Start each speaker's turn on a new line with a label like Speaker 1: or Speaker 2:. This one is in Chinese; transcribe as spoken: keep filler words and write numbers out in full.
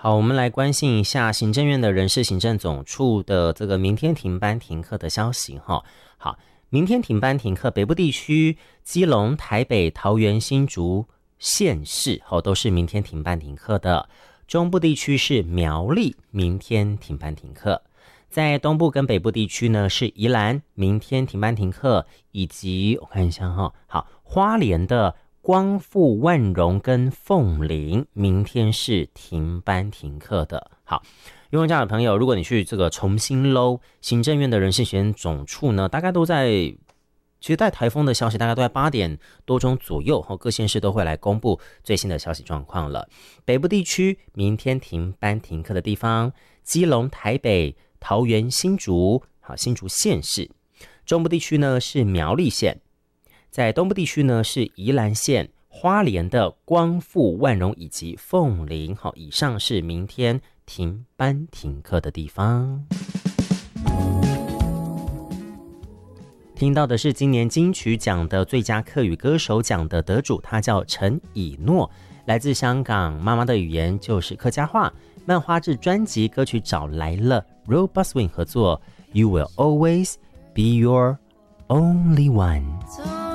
Speaker 1: 好，我们来关心一下行政院的人事行政总处的这个明天停班停课的消息哈。好，明天停班停课，北部地区基隆、台北、桃园、新竹县市哦都是明天停班停课的。中部地区是苗栗，明天停班停课。在东部跟北部地区呢是宜兰，明天停班停课，以及我看一下哈，好，花莲的光复、万荣跟凤林明天是停班停课的。好，因为这样的朋友，如果你去这个重新搂行政院的人事行政总处呢，大概都在，其实在台风的消息大概都在八点多钟左右，各县市都会来公布最新的消息状况了。北部地区明天停班停课的地方，基隆、台北、桃园、新竹，好，新竹县市。中部地区呢是苗栗县。在东部地区呢是宜兰县、花莲的光复、万荣以及凤林。好，以上是明天停班停课的地方。听到的是今年金曲奖的最佳客语歌手奖的得主，他叫陈以诺，来自香港，妈妈的语言就是客家话。漫花志专辑歌曲找来了 Robot Swing 合作 You Will Always Be Your Only One。